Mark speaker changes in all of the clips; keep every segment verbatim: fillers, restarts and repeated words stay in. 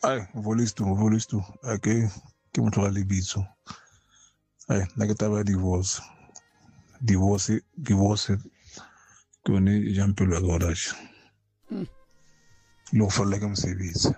Speaker 1: ai volisto volisto ke ke motho ga lebitso ai nna ke taba divorce divorce divorce ke yone e jang pelo ya ka godaša le go felela ke mosebetsi.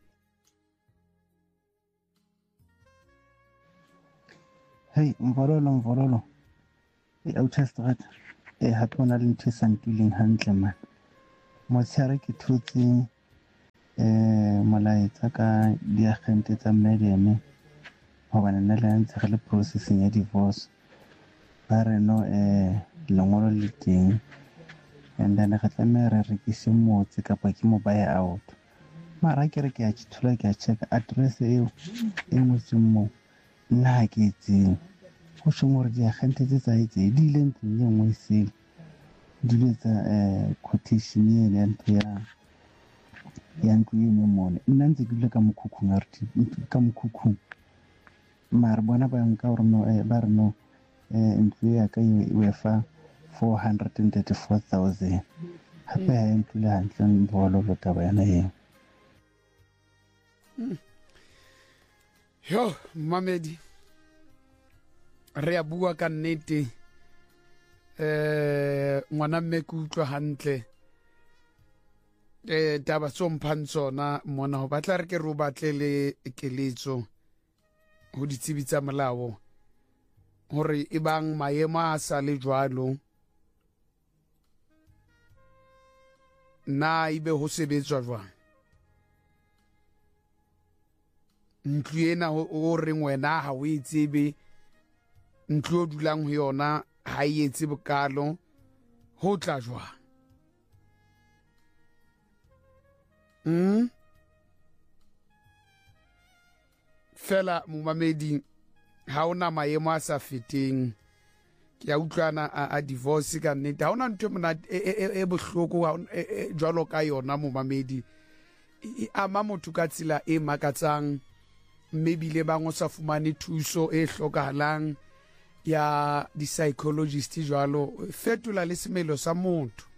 Speaker 2: Hei mvololo mvololo e Outstraat e hape go na le ntho e sa ntuleng hantle man. Motshehare ke thotse um molaetsa ka diagente tsa mmedeme gobane nna le ntse re le processing ya divorce ba re no um lengolo le teng and then re tlameha re rekise motse kapa ke mo buy out mara ke re ke a thola ke a check address eo e ngotsweng moo nna ha ke etseng go tshweng gore diagente tse tsa etse di ile ntlong e nngwe sele di ile tsa um quotation ene ya ntho ya ya ntlo eno mone nna ntse ke dule ka mokhukhung ka mokhukhung mara bona ba nka gore no ba re no um ntlo ya ka e fa four hundred thirty-four thousand hape ha e ntlole hantle mvololo taba yana eo.
Speaker 3: Yo Mamedi re a bua ka nnete eh ngwana mme ke utlwa hantle eh taba tsomphang tsona mona ho batla re ke ro batle le keletso ho ditsebi tsa molao hore e bang maemo a sa le jwalo na ibe ho sebetswa jwang ntlo ena o reng wena ha o e tsebe ntlo o dulang ho yona ha e etse bokalo ho tla jwang mm fela momamedi ha ona maemo a sa feteng ke a utlwana a divorce ka nnete ha ona ntho mona e bohloko jwalo ka yona momamedi e ama motho ka tsela e makatsang maybe le bang o sa fumane thuso e hlokahalang ya di psychologist jwalo fetola le semelo sa motho.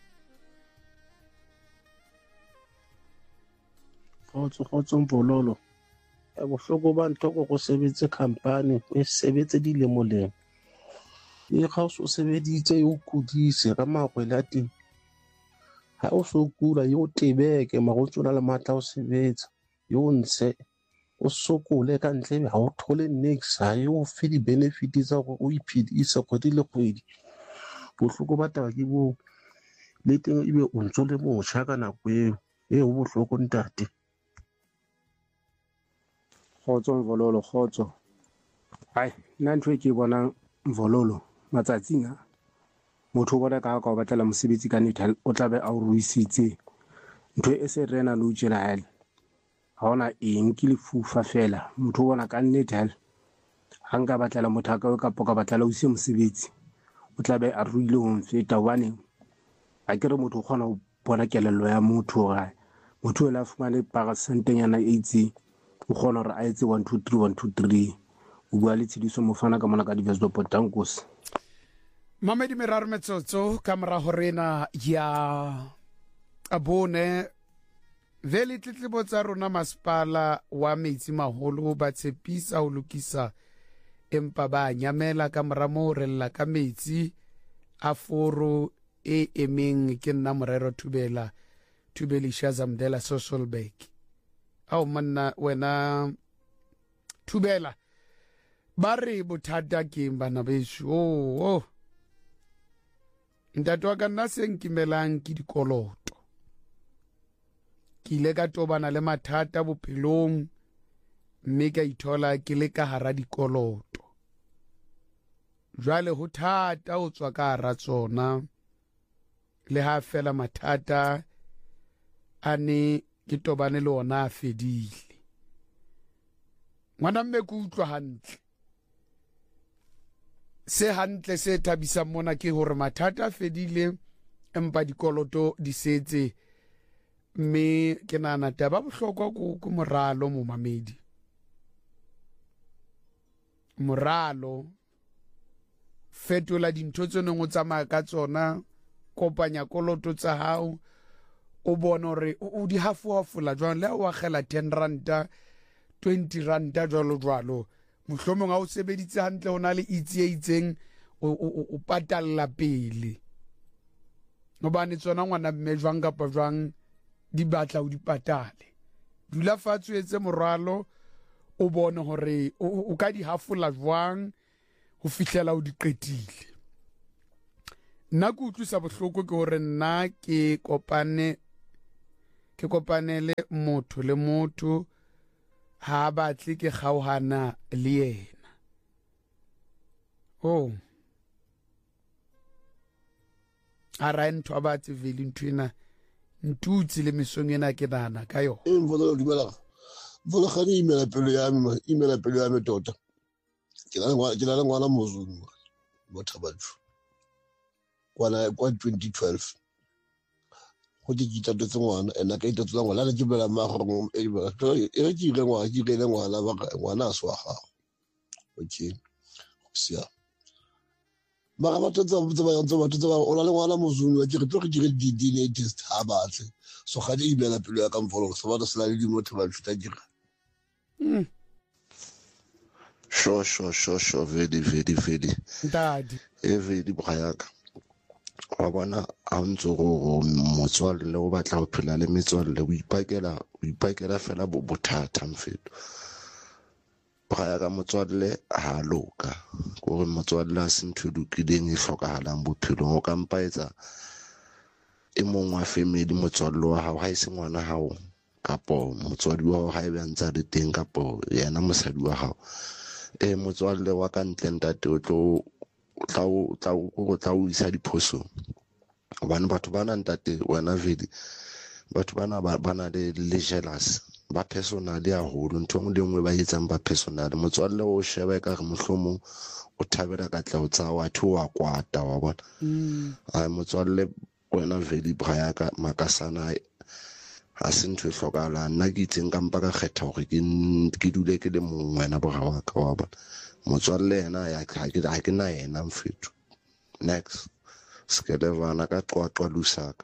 Speaker 4: Khotso khotso mbololo e bohloko ba ntho go sebetse company e sebetse dilemolemo e ga o sebeditse o kudise ka magwele a teng ha o so kula yo tebeke magotsona le matla o sebetsa yo ntshe o sokole ka ntle ha o thole next ha yo fe di benefits tsa go o iphedisa kgwedi le kgwedi bohloko ba taba ke bo le teng ebe o ntso le motjha ka nako eo e o bohloko ntate.
Speaker 5: Khotso mvololo khotso hai nna ntho e ke bonang mvololo matsatsing a motho o bona ka ka o batlela mosebetsi ka nnete o tla be a o ruisitse ntho e se rena le utjela hale ha ona eng ke lefufa fela motho o bona ka nnete hale ha nka batlela motho ka ka ka batlela o se mosebetsi o tla be a ruile ho mfeta wane a kere motho o kgona ho bona kelello ya motho ga motho o la fumane parasentenyana e itse o kgona hore a etse one two three one two three o bua le tshidiso mo fana ka mona ka diverse do potankos.
Speaker 3: Mamedi meraro metsotso ka mora horena ya abone vele tletlebo tsa rona masepala wa metsi maholo ba tshepisa ho lokisa empa ba nyamela ka mora mo rella ka metsi a foro e emeng ke nna morero Thubela Thubelisha Zamdela Sasolburg au manna wena Thubela ba re bothata ke bana beso oh oh ntate wa ka nna se nkimelang ke dikoloto ke ile ka tobana le mathata bophelong mme ka ithola ke le ka hara dikoloto jwale ho thata ho tswa ka hara tsona le ha fela mathata a ne ke tobane le ona a fedile ngwana mme ke utlwa hantle se hantle se thabisang mona ke hore mathata a fedile empa dikoloto di setse mme ke nahana taba bohlokwa ko moralo momamedi moralo fetola dintho tse neng o tsamaya ka tsona kopanya koloto tsa hao o bona hore o di hafohafola jwang le a o agela ten ranta twenty ranta jwalo jwalo mohlomong a o sebeditse hantle ho na le itse e itseng o patalla pele nobane tsona ngwana mme jwang kapa jwang di batla o di patale dula fatshe etse moralo o bone hore o ka di hafola jwang ho fihlela o di qetile nna ke utlwisa bohloko ke hore nna ke kopane ke kopanele motho le motho ha batle ke kgaohana le yena oh ara ntho a batse vele nthwena ntutsi le mesong ena ke dana ka yona
Speaker 6: e mvola dumela vola khani imela pelo ya me imela pelo ya me tota ke la ngwa ke la ngwana mozulu mo Thabathu kwana kwa twenty twelve go di kitsa tse ngwana ena ka itse tswa ngwana le ke bela magoro e ba e re ke ile ngwana ke ile ngwana ba ngwana a swa gago okay sia mara batho tsa tsa ba tsa batho tsa ba o la le ngwana mozulu ke re tlo ke dire di D N A test ha batle so ga di imela pelo ya ka mfolo so ba tsela le di mo Thabathu ta dira
Speaker 3: mm
Speaker 6: sure sure sure sure very very very
Speaker 3: dadi
Speaker 6: e very brayaka wa bona a ntse go motswalle o batla go phela le metswalle o ipakela o ipakela fela bo bothata mfeto braya ka motswalle ha loka gore motswalle a sentho lokileng e hlokahalang bophelong o kampa etsa e mong wa family motswalle wa hao ha e se ngwana hao kapo motswadi wa hao ha e bantsa le teng kapo yena mosadi wa hao e motswalle wa ka ntle ntate o tlo tla o tla o tla o isa diphoso bana batho bana ntate wena vedi batho bana bana le jealous ba personal ya holo ntho ngwe le ngwe ba etsang ba personal motswalle o sheba ka re mohlomong o thabela ka tla o tsa wa thu wa kwata wa bona a motswalle wena vedi braya ka makasana a sentho e hlokahala nna ke itseng ka mpa ka kgetha hore ke ke dule ke le mongwe wena bora wa ka wa bona motswalle yena ya ka ha ke na yena mfethu next skelevana ka qwaqwa lusaka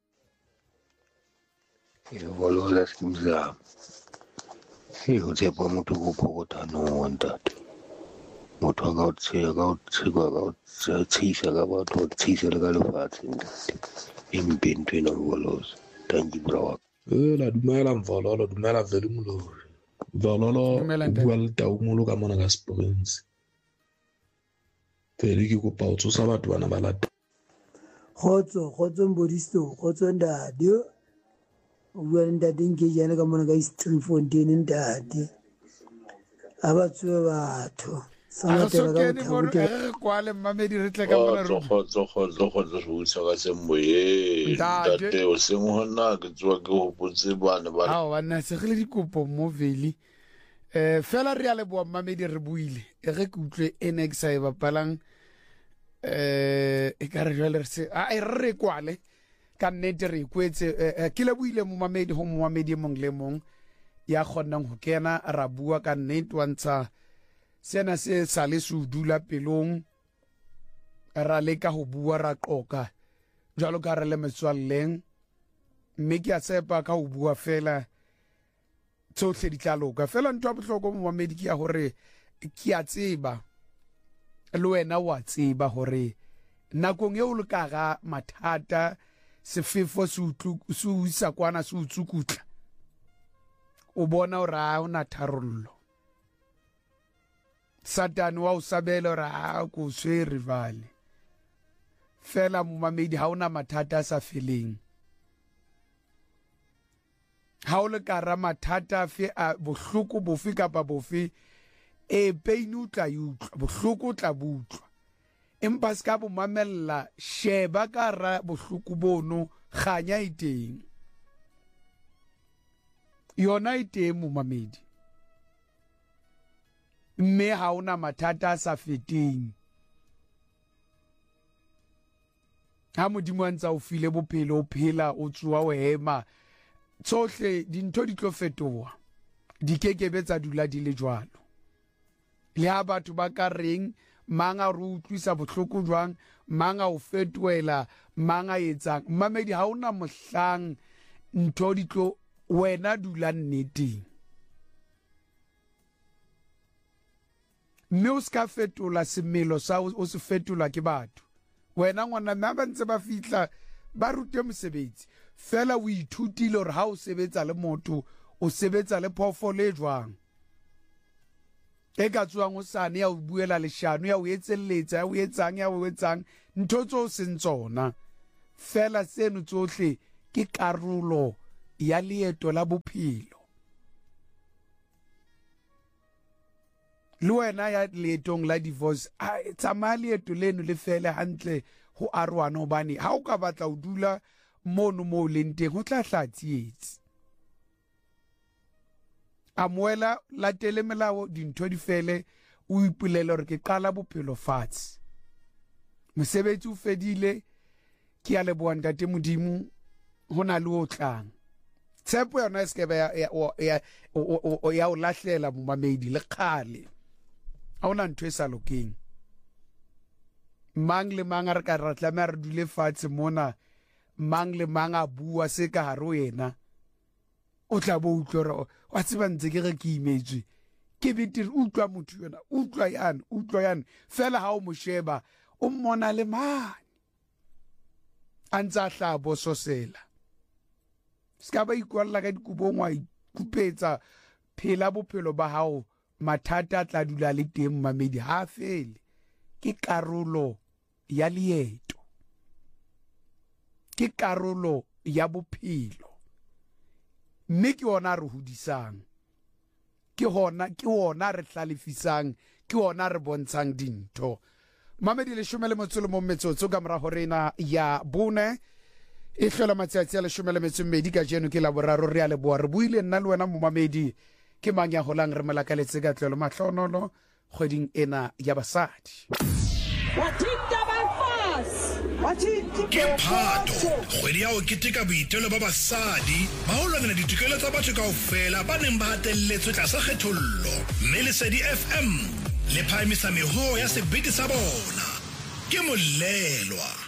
Speaker 7: e volola simza e ho tsepa motho go phokota no ntate motho a ka o tshega ka o tshega ka o tshisa ka batho o tshisa le ka lefatshe ntate e mpento ena volosa tangi brawa
Speaker 1: e la dumela mvololo dumela vele molori Vololo bua le taumolo ka mona ka Springs fele ke kopa o tsosa batho bana ba lata
Speaker 8: khotso khotso mbodisto khotso ndadi o bua le ndadi nke jana ka mona ka Eastern Fontaine ndadi abatswe batho
Speaker 3: sangatela ka bothabute re kwale mmamedi re tle ka mona ro
Speaker 9: khotso khotso khotso go tsa ka semboye ndate o seng hona ke tswa ke go botse bana ba
Speaker 3: ha wa nna se gile dikopo mo veli eh fela re ale bo mmamedi re buile e ge ke utlwe ene ke sa e bapalang eh e ka re jwale re se a e re kwale ka nnete re kwetse ke le buile mo mmamedi ho mmamedi mong le mong ya khonang ho kena ra bua ka nnete wa ntsha sena se sa le se dula pelong ra leka ho bua ra qoka jalo ka re le metswalleng mme ke a tsepa ka ho bua fela tsohle di tla loka fela ntwa bohloko mo mamedi ke ya hore ke a tseba le wena wa tseba hore nakong e o le ka ga mathata sefefo se utlu se uisa kwana se utsukutla o bona hore a ona tharollo Satan wa o sabela ra go se rivale fela mo mamedi ha ona mathata sa feleng ha o le ka ra mathata fe a bohloko bofe kapa bofe e pain utla yutla bohloko tla butlwa empa ska bo mamella sheba ka ra bohloko bono khanya iteng yona iteng mo mamedi mme ha ona mathata sa feteng ha modimo a ntsa o file bophelo o phela o tsuwa o hema tsohle dintho di tlo fetoha di kekebe tsa dula di le jwalo le ha batho ba ka reng manga re utlwisa bohloko jwang manga o fetwela manga etsang mamedi ha ona mohlang ntho di tlo wena dula nneteng mme o ska fetola semelo sa o se fetola ke batho wena ngwana mme ba ntse ba fitla ba rute mosebetsi fela o ithutile hore ha o sebetsa le motho o sebetsa le phoofolo e jwang e ka tswang o sane ya o buela leshano ya o etselletsa ya o etsang ya o etsang ntho tso seng tsona fela seno tsohle ke karolo ya leeto la bophelo le wena ya leetong la divorce a tsamaya leeto leno le fele hantle ho arwana hobane ha o ka batla o dula mono mo leng teng ho tla hlatsietse amoela latele melao dintho di fele o ipolele hore ke qala bophelo fatshe mosebetsi o fedile ke ya leboha ntate modimo hona le o tlang tshepo yona se ke ba ya ya ya o lahlela momamedi le khale a ona ntwe sa lokeng mang le mang a re ka ratla me re dule fatshe mona mang le mang a bua se ka haro yena o tla bo utlwa wa tseba ntse ke re ke imetswe ke bitiri utlwa motho yona utlwa yana utlwa yana fela ha o mo sheba o mmona le mane antsa hla bo sosela ska ba ikwalla ka dikubong wa ikupetsa phela bophelo ba hao mathata tla dula le teng mamedi ha fele ke karolo ya leeto ke karolo ya bophelo mme ke ona re hodisang ke hona ke ona re hlalefisang ke ona re bontshang dintho mamedi le shumele motsolo mo metsotso ka mora horena ya bone e hlola matsatsi a le shumele metsomedi ka jeno ke la boraro re a le boa re buile nna le wena mo mamedi ke mang ya holang re melakaletse ka tlelo mahlonolo kgweding ena ya basadi
Speaker 10: wathinta bafasi
Speaker 11: ke Phato kgwedi ya o keteka boitelo ba basadi ba ho lwanela ditokelo tsa batho kaofela ba neng ba hatelletswe tlasa kgethollo mme Lesedi F M le phahamisa meho ya sebete sa bona ke Molelwa.